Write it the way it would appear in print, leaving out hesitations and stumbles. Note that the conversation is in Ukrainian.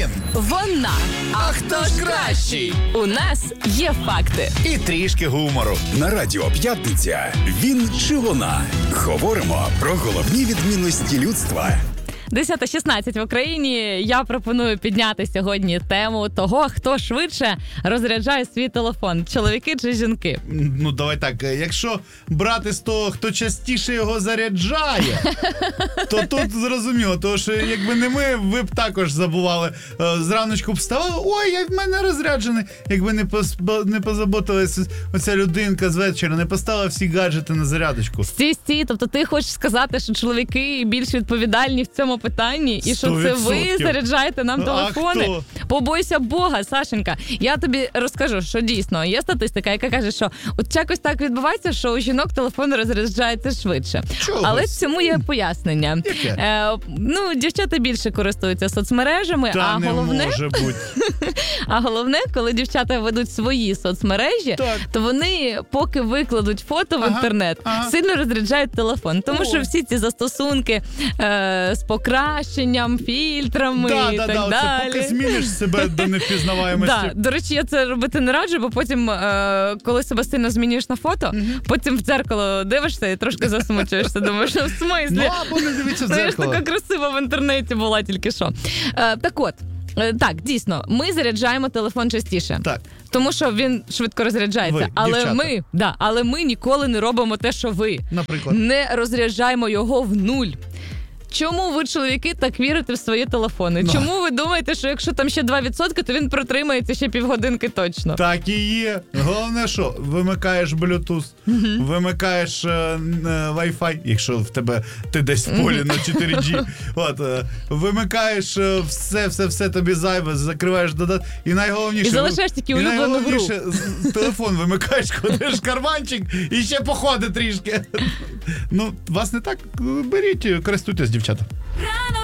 Вона. А хто ж кращий? У нас є факти. І трішки гумору. На Радіо П'ятниця він чи вона. Говоримо про головні відмінності людства. 10:16 в Україні. Я пропоную підняти сьогодні тему того, хто швидше розряджає свій телефон. Чоловіки чи жінки? Ну, давай так, якщо брати з того, хто частіше його заряджає, то тут зрозуміло, тому що якби не ми, ви б також забували. Зраночку б вставали, ой, я в мене розряджений. Якби не позаботилась оця людинка з вечора, не поставила всі гаджети на зарядочку. Стій, тобто ти хочеш сказати, що чоловіки більш відповідальні в цьому питанні, і що це ви заряджаєте нам телефони? Хто? Побойся Бога, Сашенька. Я тобі розкажу, що дійсно є статистика, яка каже, що от якось так відбувається, що у жінок телефон розряджається швидше. Чогось. Але цьому є пояснення. Яке? Дівчата більше користуються соцмережами, Та не може бути. А головне, коли дівчата ведуть свої соцмережі, то вони, поки викладуть фото в інтернет, сильно розряджають телефон. Тому що всі ці застосунки з покращенням, фільтрами і так далі. Оце поки зміниш себе до невпізнаваємості. До речі, я це робити не раджу, бо потім, коли себе сильно змінюєш на фото, потім в дзеркало дивишся і трошки засмучуєшся. Думаєш, що в смислі? Ну, або не дивіться в дзеркало. Я ж така красива в інтернеті була тільки що. Так от, так, дійсно, ми заряджаємо телефон частіше. Так. Тому що він швидко розряджається. Але ми ніколи не робимо те, що ви. Наприклад. Не розряджаємо його в нуль. Чому ви, чоловіки, так вірите в свої телефони? Чому ви думаєте, що якщо там ще 2%, то він протримається ще півгодинки точно? Так і є. Головне, що вимикаєш Bluetooth, вимикаєш Wi-Fi, якщо в тебе ти десь в полі на 4G. Вимикаєш все тобі зайве, закриваєш додаток. І найголовніше... І залишаєш тільки улюблену гру. Телефон вимикаєш, ходиш в карманчик і ще походи трішки. Ну, вас не так? Беріть, користуйтесь, дівчата.